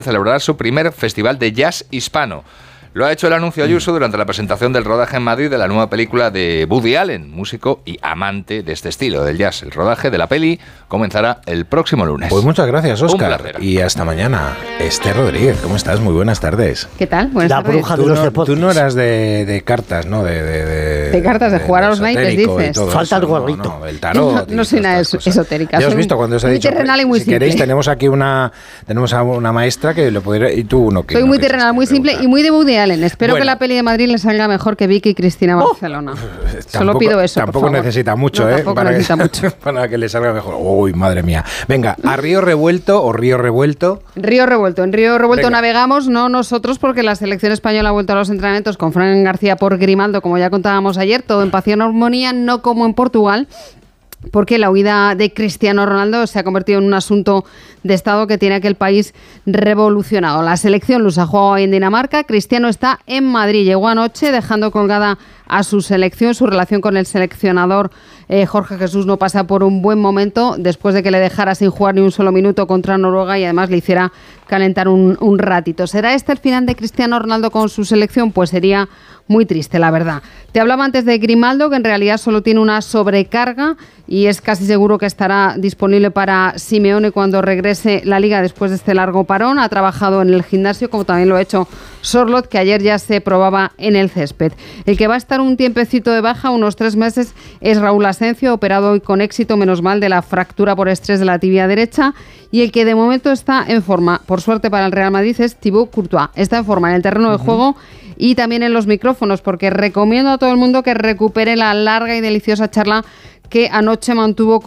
celebrará su primer festival de jazz hispano. Lo ha hecho el anuncio Ayuso durante la presentación del rodaje en Madrid de la nueva película de Woody Allen, músico y amante de este estilo del jazz. El rodaje de la peli comenzará el próximo lunes. Pues muchas gracias, Óscar. Y hasta mañana. Esther Rodríguez, ¿cómo estás? Muy buenas tardes. ¿Qué tal? Buenas tardes. Bruja de los deportes. Tú no eras de cartas, ¿no? De cartas, de jugar a los naipes, dices. Falta el gorrito. No, el tarot. No soy nada esotérica. Ya has visto cuando os he dicho. Muy terrenal y muy si simple. queréis, tenemos aquí una maestra que lo podría. Y tú uno que. Soy muy terrenal, muy simple y muy de Woody Allen. Espero que la peli de Madrid le salga mejor que Vicky y Cristina Barcelona. Solo pido eso. Tampoco necesita mucho, Tampoco necesita mucho. Para que le salga mejor. Uy, madre mía. Venga, ¿a Río Revuelto o Río Revuelto? Río Revuelto. En Río Revuelto navegamos, no nosotros, porque la selección española ha vuelto a los entrenamientos con Fran García por Grimaldo, como ya contábamos ayer, todo en paz y en armonía, no como en Portugal, porque la huida de Cristiano Ronaldo se ha convertido en un asunto de Estado que tiene aquel país revolucionado. La selección lusa juega hoy en Dinamarca, Cristiano está en Madrid, llegó anoche dejando colgada a su selección. Su relación con el seleccionador Jorge Jesús no pasa por un buen momento después de que le dejara sin jugar ni un solo minuto contra Noruega y además le hiciera calentar un ratito. ¿Será este el final de Cristiano Ronaldo con su selección? Pues sería muy triste, la verdad. Te hablaba antes de Grimaldo, que en realidad solo tiene una sobrecarga y es casi seguro que estará disponible para Simeone cuando regrese la Liga después de este largo parón. Ha trabajado en el gimnasio, como también lo ha hecho Sorloth, que ayer ya se probaba en el césped. El que va a estar un tiempecito de baja, unos 3 meses, es Raúl Asencio, operado hoy con éxito, menos mal, de la fractura por estrés de la tibia derecha. Y el que de momento está en forma, por suerte para el Real Madrid, es Thibaut Courtois. Está en forma en el terreno de juego y también en los micrófonos, porque recomiendo a todo el mundo que recupere la larga y deliciosa charla que anoche mantuvo